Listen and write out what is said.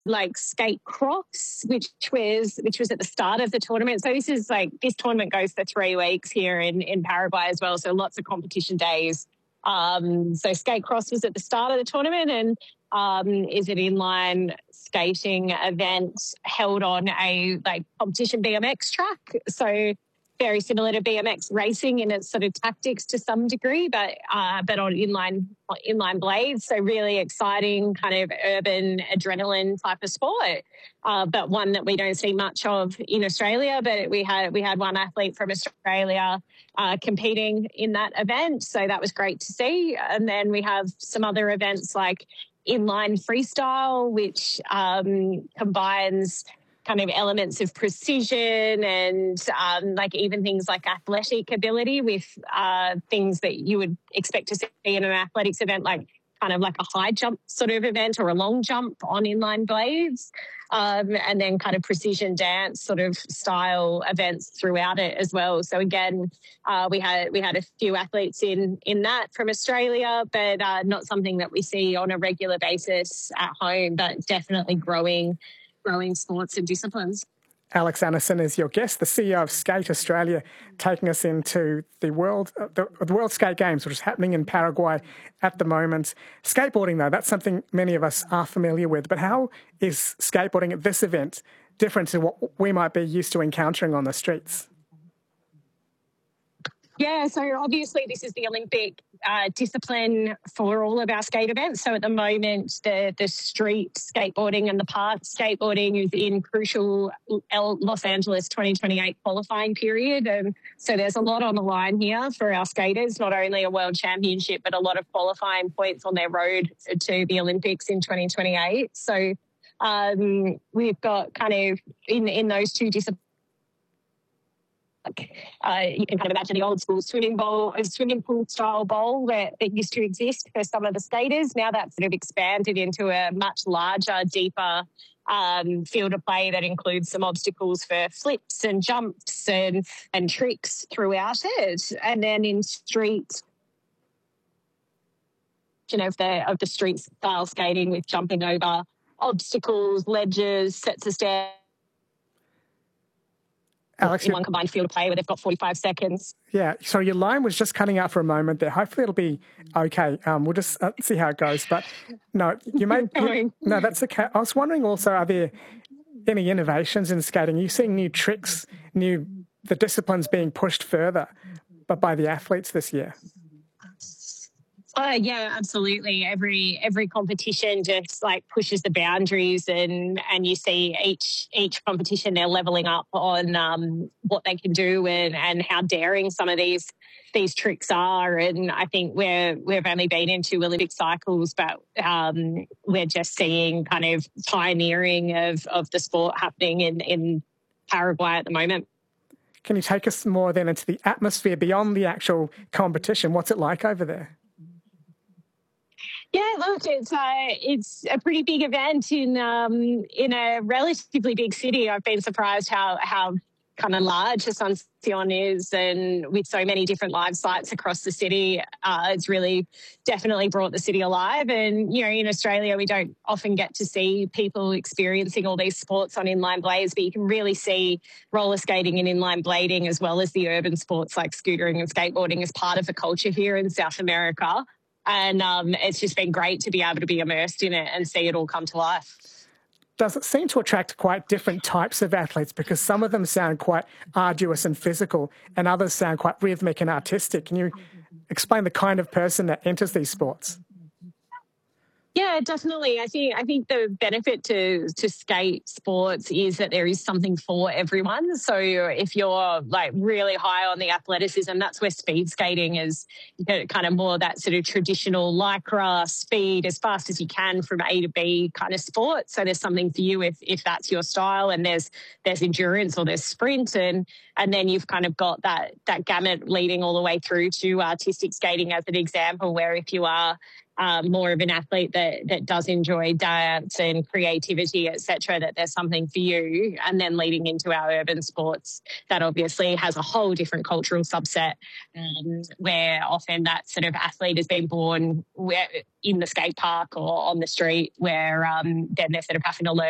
like skate cross, which was at the start of the tournament. So this tournament goes for 3 weeks here in Paraguay as well. So lots of competition days. So skate cross was at the start of the tournament and is an inline skating event held on a competition BMX track. So very similar to BMX racing in its sort of tactics to some degree, but on inline blades. So really exciting kind of urban adrenaline type of sport, but one that we don't see much of in Australia. But we had one athlete from Australia competing in that event, so that was great to see. And then we have some other events like inline freestyle, which combines kind of elements of precision and even things like athletic ability with things that you would expect to see in an athletics event, like kind of like a high jump sort of event or a long jump on inline blades, and then kind of precision dance sort of style events throughout it as well. So again, we had a few athletes in that from Australia, but not something that we see on a regular basis at home, but definitely growing sports and disciplines. Alex Anderson is your guest, the CEO of Skate Australia, taking us into the World Skate Games, which is happening in Paraguay at the moment. Skateboarding, though, that's something many of us are familiar with. But how is skateboarding at this event different to what we might be used to encountering on the streets? Yeah, so obviously this is the Olympic discipline for all of our skate events. So at the moment, the street skateboarding and the park skateboarding is in crucial Los Angeles 2028 qualifying period. And so there's a lot on the line here for our skaters, not only a world championship, but a lot of qualifying points on their road to the Olympics in 2028. So we've got kind of in those two disciplines, you can kind of imagine the old school swimming pool style bowl that used to exist for some of the skaters. Now that's sort of expanded into a much larger, deeper field of play that includes some obstacles for flips and jumps and tricks throughout it. And then in street, of the street style skating with jumping over obstacles, ledges, sets of stairs. Alex, in one combined field of play where they've got 45 seconds. Yeah, so your line was just cutting out for a moment there. Hopefully it'll be okay. We'll just see how it goes. But no, no, that's okay. I was wondering also, are there any innovations in skating? Are you seeing new tricks, the disciplines being pushed further but by the athletes this year? Yeah, absolutely. Every competition just pushes the boundaries, and you see each competition they're leveling up on what they can do and how daring some of these tricks are. And I think we've only been in 2 Olympic cycles, but we're just seeing kind of pioneering of the sport happening in Paraguay at the moment. Can you take us more then into the atmosphere beyond the actual competition? What's it like over there? Yeah, look, it's a pretty big event in a relatively big city. I've been surprised how kind of large Asunción is, and with so many different live sites across the city, it's really definitely brought the city alive. And in Australia, we don't often get to see people experiencing all these sports on inline blades, but you can really see roller skating and inline blading, as well as the urban sports like scootering and skateboarding, as part of the culture here in South America. And it's just been great to be able to be immersed in it and see it all come to life. Does it seem to attract quite different types of athletes? Because some of them sound quite arduous and physical, and others sound quite rhythmic and artistic. Can you explain the kind of person that enters these sports? Yeah, definitely. I think the benefit to skate sports is that there is something for everyone. So if you're really high on the athleticism, that's where speed skating is kind of more that sort of traditional lycra speed, as fast as you can from A to B kind of sport. So there's something for you if that's your style, and there's endurance or there's sprint, and then you've kind of got that gamut leading all the way through to artistic skating as an example, where if you are more of an athlete that does enjoy dance and creativity, etc., that there's something for you. And then leading into our urban sports, that obviously has a whole different cultural subset, where often that sort of athlete has been born in the skate park or on the street, where then they're sort of having to learn